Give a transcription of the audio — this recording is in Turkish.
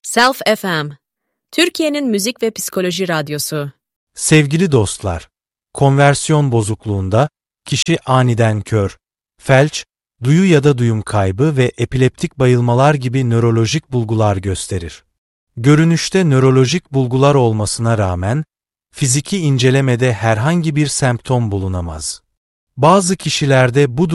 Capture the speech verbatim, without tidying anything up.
Self F M, Türkiye'nin müzik ve psikoloji radyosu. Sevgili dostlar, konversiyon bozukluğunda kişi aniden kör, felç, duyu ya da duyum kaybı ve epileptik bayılmalar gibi nörolojik bulgular gösterir. Görünüşte nörolojik bulgular olmasına rağmen, fiziki incelemede herhangi bir semptom bulunamaz. Bazı kişilerde bu